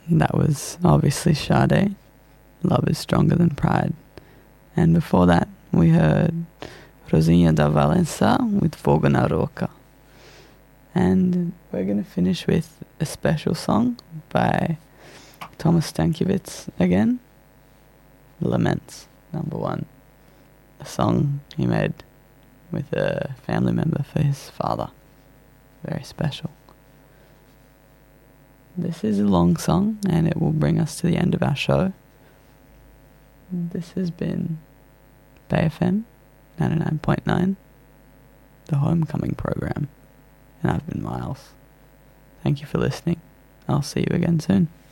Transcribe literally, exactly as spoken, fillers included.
That was obviously Sade, Love is Stronger Than Pride. And before that, we heard Rosinha da Valença with Fogo na Roca. And we're going to finish with a special song by Thomas Stankiewicz again, Laments, number one. A song he made with a family member for his father. Very special. This is a long song and it will bring us to the end of our show. This has been Bay F M ninety-nine point nine, the Homecoming program. And I've been Miles. Thank you for listening. I'll see you again soon.